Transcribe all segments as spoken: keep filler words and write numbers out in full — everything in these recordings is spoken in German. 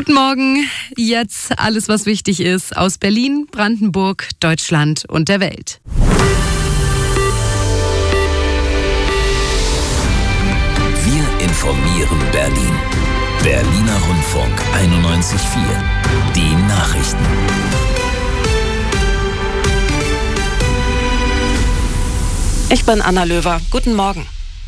Guten Morgen. Jetzt alles, was wichtig ist aus Berlin, Brandenburg, Deutschland und der Welt. Wir informieren Berlin. Berliner Rundfunk einundneunzig Komma vier. Die Nachrichten. Ich bin Anna Löwer. Guten Morgen.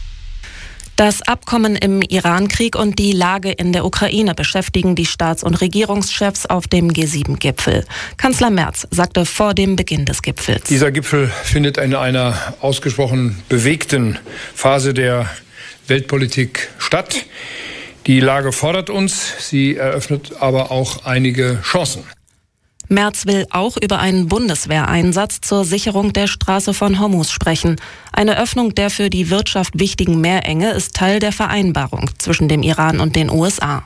Das Abkommen im Iran-Krieg und die Lage in der Ukraine beschäftigen die Staats- und Regierungschefs auf dem G sieben Gipfel. Kanzler Merz sagte vor dem Beginn des Gipfels: Dieser Gipfel findet in einer ausgesprochen bewegten Phase der Weltpolitik statt. Die Lage fordert uns, sie eröffnet aber auch einige Chancen. Merz will auch über einen Bundeswehreinsatz zur Sicherung der Straße von Hormuz sprechen. Eine Öffnung der für die Wirtschaft wichtigen Meerenge ist Teil der Vereinbarung zwischen dem Iran und den U S A.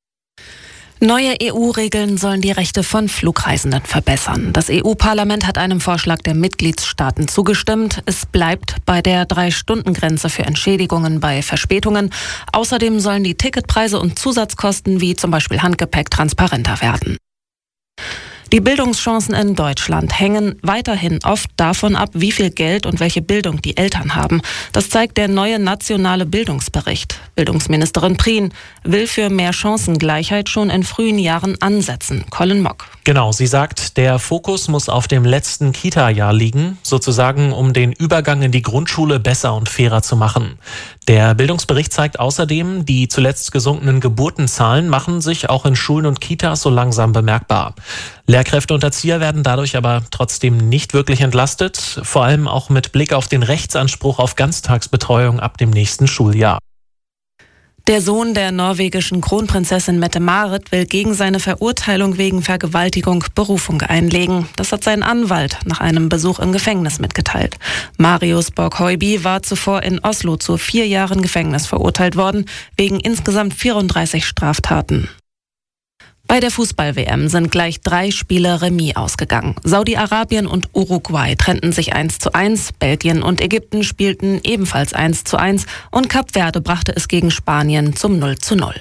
Neue E U-Regeln sollen die Rechte von Flugreisenden verbessern. Das E U-Parlament hat einem Vorschlag der Mitgliedstaaten zugestimmt. Es bleibt bei der Drei-Stunden-Grenze für Entschädigungen bei Verspätungen. Außerdem sollen die Ticketpreise und Zusatzkosten wie zum Beispiel Handgepäck transparenter werden. Die Bildungschancen in Deutschland hängen weiterhin oft davon ab, wie viel Geld und welche Bildung die Eltern haben. Das zeigt der neue nationale Bildungsbericht. Bildungsministerin Prien will für mehr Chancengleichheit schon in frühen Jahren ansetzen. Colin Mock. Genau, sie sagt, der Fokus muss auf dem letzten Kita-Jahr liegen, sozusagen um den Übergang in die Grundschule besser und fairer zu machen. Der Bildungsbericht zeigt außerdem, die zuletzt gesunkenen Geburtenzahlen machen sich auch in Schulen und Kitas so langsam bemerkbar. Lehrkräfte und Erzieher werden dadurch aber trotzdem nicht wirklich entlastet, vor allem auch mit Blick auf den Rechtsanspruch auf Ganztagsbetreuung ab dem nächsten Schuljahr. Der Sohn der norwegischen Kronprinzessin Mette-Marit will gegen seine Verurteilung wegen Vergewaltigung Berufung einlegen. Das hat sein Anwalt nach einem Besuch im Gefängnis mitgeteilt. Marius Borg-Høiby war zuvor in Oslo zu vier Jahren Gefängnis verurteilt worden, wegen insgesamt vierunddreißig Straftaten. Bei der Fußball-W M sind gleich drei Spiele Remis ausgegangen. Saudi-Arabien und Uruguay trennten sich eins zu eins, Belgien und Ägypten spielten ebenfalls eins zu eins und Kap Verde brachte es gegen Spanien zum null zu null.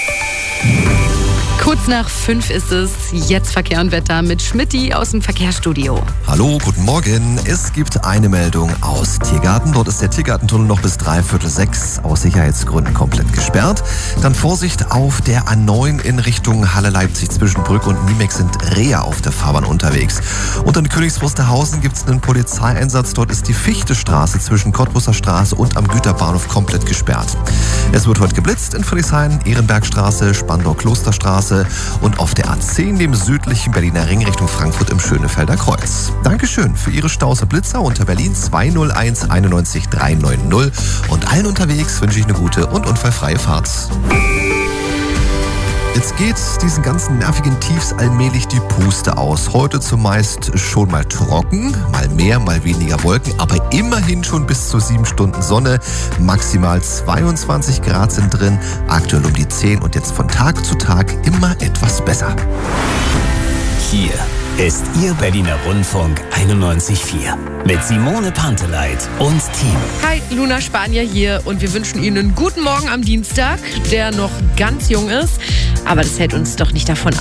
Kurz nach fünf ist es. Jetzt Verkehr und Wetter mit Schmidti aus dem Verkehrsstudio. Hallo, guten Morgen. Es gibt eine Meldung aus Tiergarten. Dort ist der Tiergartentunnel noch bis dreiviertel sechs aus Sicherheitsgründen komplett gesperrt. Dann Vorsicht auf der A neun in Richtung Halle-Leipzig. Zwischen Brück und Niemex sind Rehe auf der Fahrbahn unterwegs. Und in Königs Wusterhausen gibt es einen Polizeieinsatz. Dort ist die Fichtestraße zwischen Cottbusser Straße und am Güterbahnhof komplett gesperrt. Es wird heute geblitzt in Friedrichshain, Ehrenbergstraße, Spandau-Klosterstraße und auf der A zehn dem südlichen Berliner Ring Richtung Frankfurt im Schönefelder Kreuz. Dankeschön für Ihre Stause Blitzer unter Berlin zwei null eins einundneunzig drei neun null und allen unterwegs wünsche ich eine gute und unfallfreie Fahrt. Jetzt geht diesen ganzen nervigen Tiefs allmählich die Puste aus. Heute zumeist schon mal trocken, mal mehr, mal weniger Wolken, aber immerhin schon bis zu sieben Stunden Sonne. Maximal zweiundzwanzig Grad sind drin, aktuell um die zehn und jetzt von Tag zu Tag immer etwas besser. Hier ist Ihr Berliner Rundfunk einundneunzig Komma vier mit Simone Panteleit und Team. Hi, Luna Spanier hier und wir wünschen Ihnen einen guten Morgen am Dienstag, der noch ganz jung ist. Aber das hält uns doch nicht davon